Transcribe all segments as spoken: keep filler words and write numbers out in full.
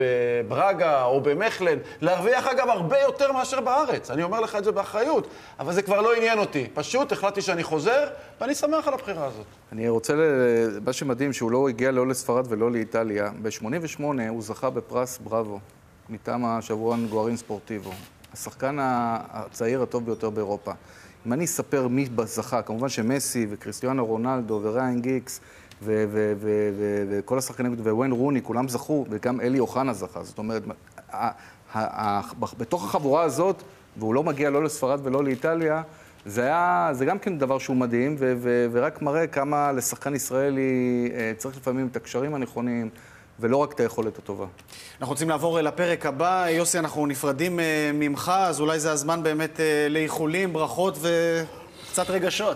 בברגה או במכלן, להרוויח אגב הרבה יותר מאשר בארץ. אני אומר לך את זה באחריות, אבל זה כבר לא עניין אותי. פשוט החלטתי שאני חוזר, ואני שמח על הבחירה הזאת. אני רוצה, מה שמדהים, שהוא לא הגיע לא לספרד ולא לאיטליה. ב-שמונים ושמונה הוא זכה בפרס בראבו, מטעם השבועון גוארין ספורטיבו. השחקן הצעיר הטוב ביותר באירופה. אם אני אספר מי זכה, כמובן שמסי וקריסטיאנו רונלדו וריין גיקס, וכל השחקנים, וויין רוני, כולם זכו, וגם אלי אוחנה זכה. זאת אומרת, בתוך החבורה הזאת, והוא לא מגיע לא לספרד ולא לאיטליה, זה היה, זה גם כן דבר שהוא מדהים, ורק מראה כמה לשחקן ישראלי צריך לפעמים את הקשרים הנכונים, ולא רק את היכולת הטובה. אנחנו רוצים לעבור לפרק הבא. יוסי, אנחנו נפרדים ממך, אז אולי זה הזמן באמת לאיחולים, ברכות וקצת רגשות.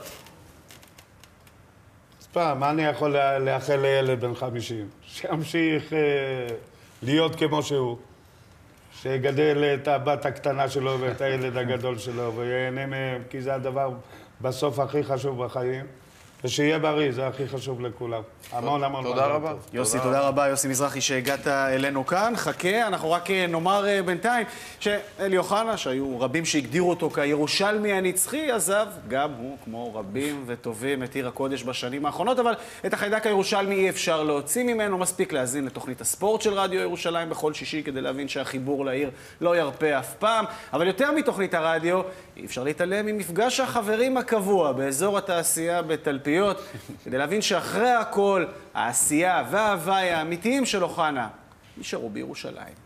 פעם, מה אני יכול לאחל לילד בן חמישים? שימשיך אה, להיות כמו שהוא. שיגדל את הבת הקטנה שלו ואת הילד הגדול שלו ויהנה מהם, כי זה הדבר בסוף הכי חשוב בחיים. ושיהיה בריא, זה הכי חשוב לכולם. המון המון תודה רבה. יוסי, תודה רבה, יוסי מזרחי, שהגעת אלינו כאן. חכה, אנחנו רק נאמר בינתיים שאלי אוחנה, שהיו רבים שהגדירו אותו כירושלמי הנצחי, עזב גם הוא, כמו רבים וטובים, את עיר הקודש בשנים האחרונות, אבל את החיידק הירושלמי אי אפשר להוציא ממנו. מספיק להזין לתוכנית הספורט של רדיו ירושלים בכל שישי, כדי להבין שהחיבור לעיר לא ירפה אף פעם. אבל יותר מתוכנית הרדיו, אי אפשר להתעלם ממפגש החברים הקבוע באזור התעשייה בתלפיות, כדי להבין שאחרי הכל, העשייה וההוואי האמיתיים של אוחנה נשארו בירושלים.